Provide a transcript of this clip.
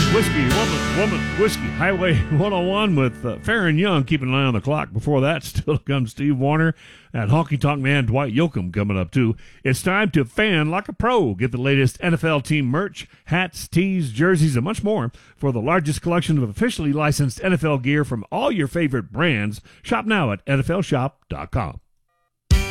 Whiskey, woman, whiskey. Highway 101 with Farron Young keeping an eye on the clock. Before that, still comes Steve Warner and Honky Tonk Man Dwight Yoakam coming up, too. It's time to fan like a pro. Get the latest NFL team merch, hats, tees, jerseys, and much more for the largest collection of officially licensed NFL gear from all your favorite brands. Shop now at NFLshop.com.